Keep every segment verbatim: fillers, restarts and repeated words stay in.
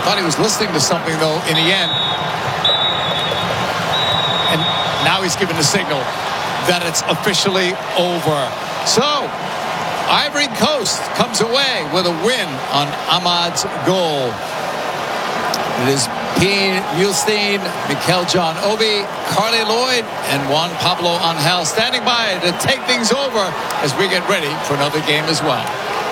Thought he was listening to something, though, in the end. And now he's given the signal that it's officially over. So, Ivory Coast comes away with a win on Ahmad's goal. It is Pien Mulstein, Mikel John Obi, Carly Lloyd, and Juan Pablo Angel standing by to take things over as we get ready for another game as well.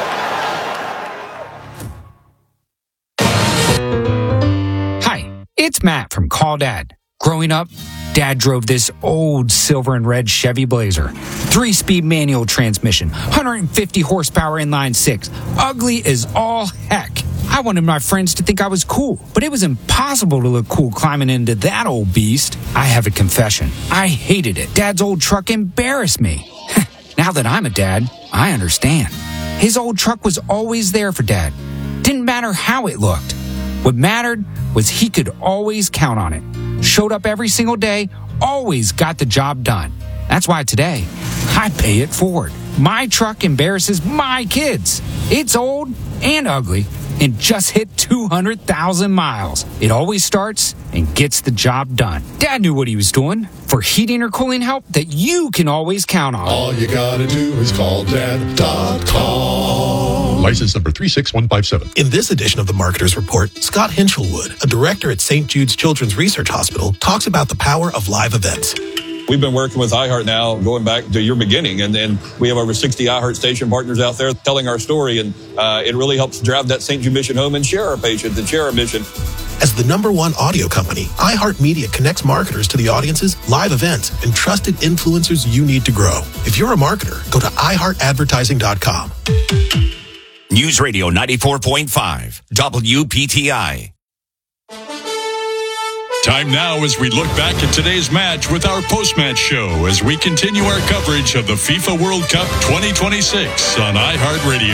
Hi, it's Matt from Call Dad. Growing up, Dad drove this old silver and red Chevy Blazer. Three-speed manual transmission, one hundred fifty horsepower inline six. Ugly as all heck. I wanted my friends to think I was cool, but it was impossible to look cool climbing into that old beast. I have a confession. I hated it. Dad's old truck embarrassed me. Now that I'm a dad, I understand. His old truck was always there for Dad. Didn't matter how it looked. What mattered was he could always count on it. Showed up every single day, always got the job done. That's why today, I pay it forward. My truck embarrasses my kids. It's old and ugly and just hit two hundred thousand miles. It always starts and gets the job done. Dad knew what he was doing. For heating or cooling help that you can always count on. All you gotta do is call dad dot com. License number three six one five seven. In this edition of the Marketer's Report, Scott Hinchelwood, a director at Saint Jude's Children's Research Hospital, talks about the power of live events. We've been working with iHeart now going back to your beginning, and then we have over sixty iHeart station partners out there telling our story, and uh, it really helps drive that Saint Jude mission home and share our patients and share our mission. As the number one audio company, iHeartMedia connects marketers to the audiences, live events, and trusted influencers you need to grow. If you're a marketer, go to i heart advertising dot com. News Radio ninety-four point five, W P T I. Time now as we look back at today's match with our post-match show as we continue our coverage of the FIFA World Cup twenty twenty-six on iHeartRadio.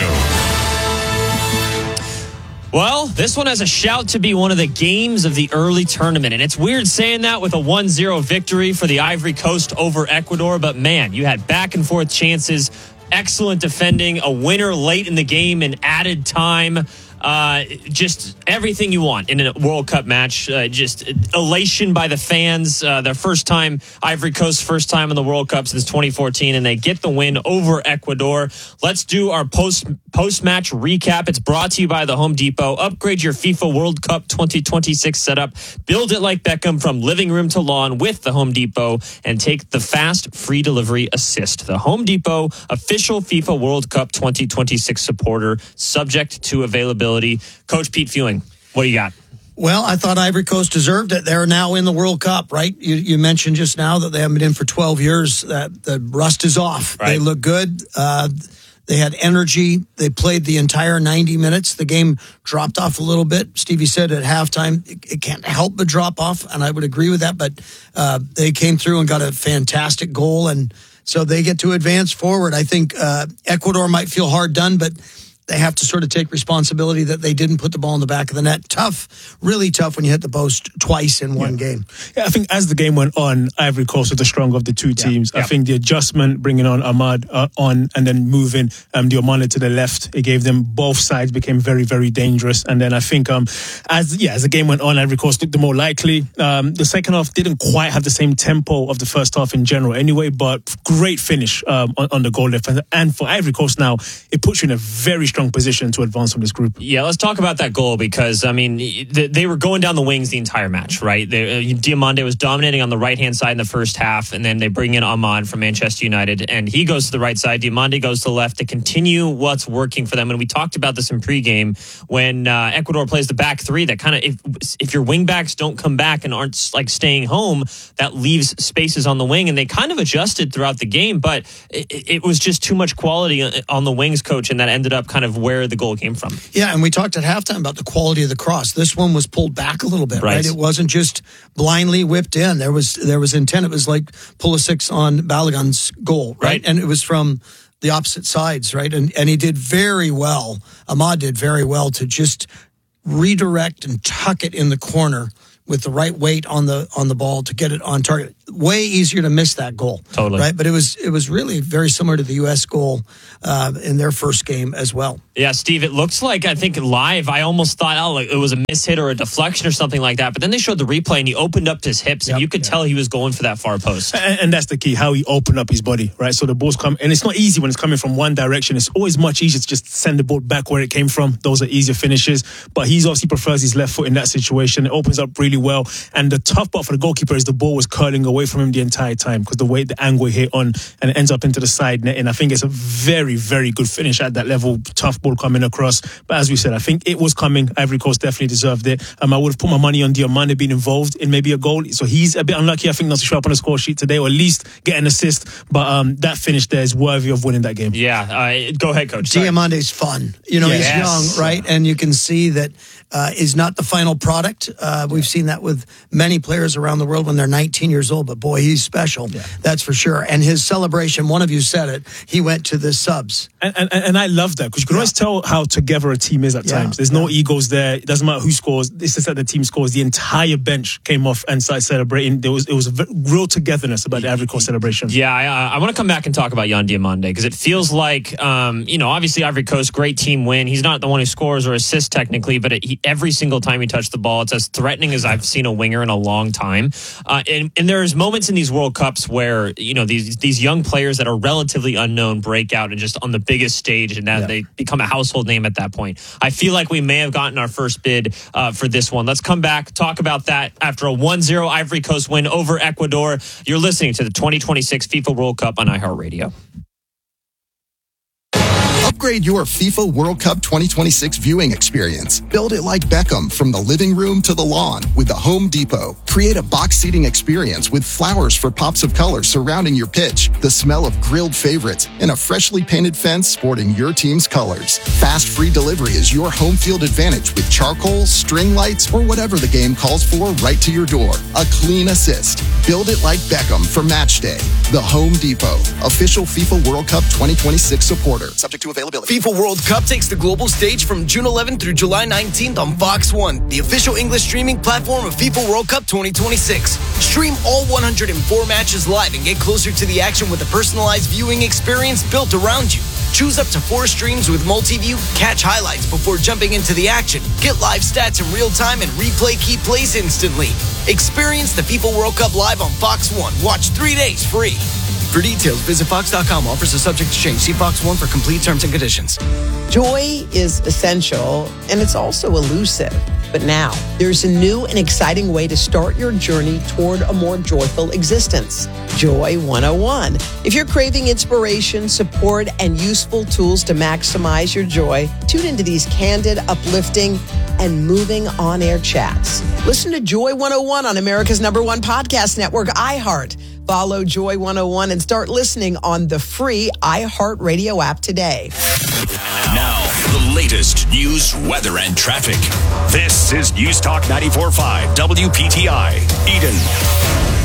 Well, this one has a shout to be one of the games of the early tournament, and it's weird saying that with a one zero victory for the Ivory Coast over Ecuador, but man, you had back-and-forth chances, excellent defending, a winner late in the game in added time. Uh, just everything you want in a World Cup match. Uh, just elation by the fans. Uh, their first time, Ivory Coast, first time in the World Cup since twenty fourteen, and they get the win over Ecuador. Let's do our post post match recap. It's brought to you by the Home Depot. Upgrade your FIFA World Cup twenty twenty-six setup. Build it like Beckham from living room to lawn with the Home Depot, and take the fast free delivery assist. The Home Depot, official FIFA World Cup twenty twenty-six supporter, subject to availability. Coach Pete Fewing, what do you got? Well, I thought Ivory Coast deserved it. They're now in the World Cup, right? You, you mentioned just now that they haven't been in for twelve years. That the rust is off. Right. They look good. Uh, they had energy. They played the entire ninety minutes. The game dropped off a little bit. Stevie said at halftime, it, it can't help but drop off, and I would agree with that. But uh, they came through and got a fantastic goal, and so they get to advance forward. I think uh, Ecuador might feel hard done, but they have to sort of take responsibility that they didn't put the ball in the back of the net. Tough, really tough when you hit the post twice in one yeah. game. Yeah, I think as the game went on, Ivory Coast was the stronger of the two teams. Yeah. I yeah. think the adjustment, bringing on Ahmad uh, on and then moving um, Diomande to the left, it gave them, both sides became very, very dangerous. And then I think um, as yeah, as the game went on, Ivory Coast looked the more likely. Um, the second half didn't quite have the same tempo of the first half in general anyway, but great finish um, on, on the goal defense. And for Ivory Coast now, it puts you in a very strong position to advance from this group. Yeah, let's talk about that goal because, I mean, they were going down the wings the entire match, right? They, uh, Diomande was dominating on the right-hand side in the first half, and then they bring in Ahmad from Manchester United, and he goes to the right side. Diomande goes to the left to continue what's working for them. And we talked about this in pregame when uh, Ecuador plays the back three, that kind of, if, if your wingbacks don't come back and aren't like staying home, that leaves spaces on the wing, and they kind of adjusted throughout the game, but it, it was just too much quality on the wings, coach, and that ended up kind of where the goal came from. Yeah, and we talked at halftime about the quality of the cross. This one was pulled back a little bit, right? right? It wasn't just blindly whipped in. There was there was intent. It was like Pulisic on Balogun's goal, right? right? And it was from the opposite sides, right? And and he did very well. Ahmad did very well to just redirect and tuck it in the corner with the right weight on the on the ball to get it on target. way easier to miss that goal. Totally. Right? But it was it was really very similar to the U S goal uh, in their first game as well. Yeah, Steve, it looks like, I think live, I almost thought, oh, like it was a mishit or a deflection or something like that. But then they showed the replay and he opened up his hips, and yep. you could yeah. tell he was going for that far post. And, and that's the key, how he opened up his body, right? So the ball's come, and it's not easy when it's coming from one direction. It's always much easier to just send the ball back where it came from. Those are easier finishes. But he's obviously prefers his left foot in that situation. It opens up really well. And the tough part for the goalkeeper is the ball was curling away from him the entire time because the way the angle hit on, and it ends up into the side net. And I think it's a very, very good finish at that level. Tough ball coming across. But as we said, I think it was coming. Ivory Coast definitely deserved it. Um, I would have put my money on Diomande being involved in maybe a goal. So he's a bit unlucky, I think, not to show up on the score sheet today, or at least get an assist. But um, that finish there is worthy of winning that game. Yeah. Uh, go ahead, Coach. Sorry. Diamande's fun. You know, yes. he's young, right? And you can see that uh, is not the final product. Uh, we've yeah. seen that with many players around the world when they're nineteen years old. But boy, he's special. Yeah. That's for sure. And his celebration, one of you said it, he went to the subs. And and, and I love that because you can yeah. always tell how together a team is at yeah. times. There's yeah. no egos there. It doesn't matter who scores. It's just that the team scores. The entire bench came off and started celebrating. There was it was a real togetherness about the Ivory Coast celebration. Yeah, I, I want to come back and talk about Yan Diomande because it feels like, um, you know, obviously Ivory Coast, great team win. He's not the one who scores or assists technically, but it, he, every single time he touched the ball, it's as threatening as I've seen a winger in a long time. Uh, and, and there's moments in these World Cups where, you know, these these young players that are relatively unknown break out and just on the biggest stage, and that yeah. they become a household name at that point. I feel like we may have gotten our first bid uh, for this one. Let's come back, talk about that after a one zero Ivory Coast win over Ecuador. You're listening to the twenty twenty-six FIFA World Cup on iHeartRadio. Upgrade your FIFA World Cup twenty twenty-six viewing experience. Build it like Beckham from the living room to the lawn with the Home Depot. Create a box seating experience with flowers for pops of color surrounding your pitch, the smell of grilled favorites, and a freshly painted fence sporting your team's colors. Fast free delivery is your home field advantage with charcoal, string lights, or whatever the game calls for right to your door. A clean assist. Build it like Beckham for match day. The Home Depot, official FIFA World Cup twenty twenty-six supporter. Subject to availability. FIFA World Cup takes the global stage from June eleventh through July nineteenth on Fox one, the official English streaming platform of FIFA World Cup twenty twenty-six. Stream all one hundred four matches live and get closer to the action with a personalized viewing experience built around you. Choose up to four streams with multi-view, catch highlights before jumping into the action, get live stats in real time, and replay key plays instantly. Experience the FIFA World Cup live on Fox one. Watch three days free. For details, visit fox dot com. Offers are subject to change. See Fox one for complete terms and conditions. Joy is essential, and it's also elusive. But now, there's a new and exciting way to start your journey toward a more joyful existence. Joy one oh one. If you're craving inspiration, support, and useful tools to maximize your joy, tune into these candid, uplifting, and moving on-air chats. Listen to Joy one oh one on America's number one podcast network, iHeart. Follow Joy one oh one and start listening on the free iHeartRadio app today. Now, the latest news, weather, and traffic. This is News Talk ninety-four point five W P T I, Eden.